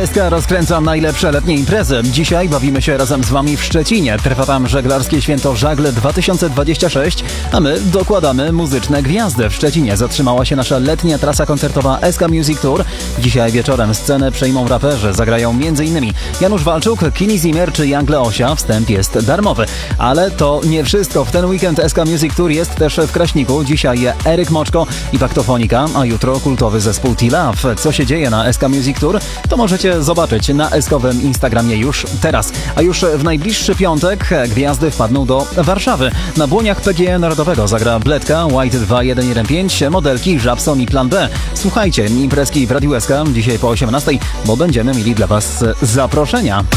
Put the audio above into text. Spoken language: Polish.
SK rozkręca najlepsze letnie imprezy. Dzisiaj bawimy się razem z Wami w Szczecinie. Trwa tam żeglarskie święto Żagle 2026, a my dokładamy muzyczne gwiazdy. W Szczecinie zatrzymała się nasza letnia trasa koncertowa SK Music Tour. Dzisiaj wieczorem scenę przejmą raperzy. Zagrają m.in. Janusz Walczuk, Kini Zimmer czy Young Leosia. Wstęp jest darmowy. Ale to nie wszystko. W ten weekend SK Music Tour jest też w Kraśniku. Dzisiaj Eryk Moczko i Paktofonika, a jutro kultowy zespół T-Love. Co się dzieje na SK Music Tour, to możecie zobaczyć na eskowym Instagramie już teraz. A już w najbliższy piątek gwiazdy wpadną do Warszawy. Na błoniach PGE Narodowego zagra Bledka, White 2115, Modelki, Żabson i Plan B. Słuchajcie imprezki w Radiu SK dzisiaj po 18, bo będziemy mieli dla Was zaproszenia.